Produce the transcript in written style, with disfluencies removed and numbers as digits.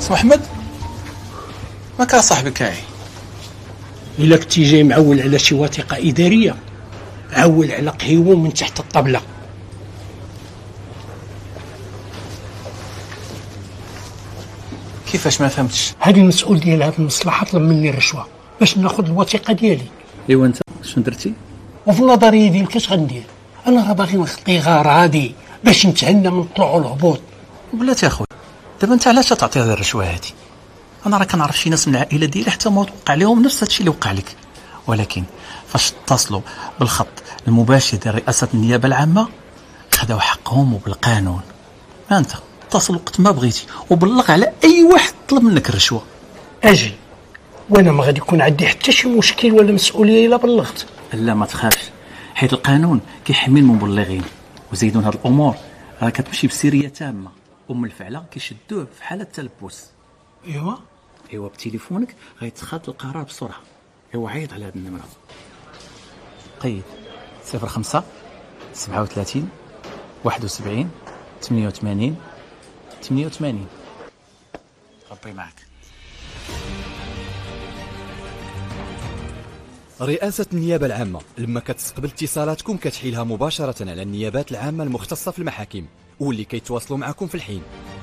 سي محمد ما كان صاحبك هاي إلا كنتي جاي معول على شي وثيقة إدارية عول على قهيوه من تحت الطبلة. كيفاش ما فهمتش؟ هذه المسؤول ديال هذه المصلحة طلب مني الرشوة باش ناخذ الوثيقة ديالي. ايوا انت شنو درتي؟ وفي النظرية ديالك اش غندير؟ انا راه باغي نخطي غار عادي باش نتهنى من الطلوع والهبوط. بلاتي اخويا دابا انت علاش تعطي هذه الرشوه هذه؟ انا راه كنعرف شي ناس من العائله ديالي حتى ما وقع لهم نفس هادشي اللي وقع لك، ولكن فاش اتصلوا بالخط المباشر ديال رئاسه النيابه العامه خداو حقهم وبالقانون. ما انت اتصل وقت ما بغيتي وبلغ على اي واحد طلب منك الرشوه. اجي وانا ما غادي يكون عندي حتى شي مشكل ولا مسؤوليه الا بلغت. لا ما تخافش، حيت القانون كيحمي المبلغين، وزيدون هاد الامور راه كتمشي بسريه تامه، الفعله كيشدوه في حاله تلبس. ايوا بتليفونك غيتخذ القرار بسرعه. ايوا عيط على هاد النمره، قيد 05 37 71 88 88. ربي معك. رئاسة النيابة العامة لما كتستقبل اتصالاتكم كتحيلها مباشرة على النيابات العامة المختصة في المحاكم واللي كيتواصلوا معكم في الحين.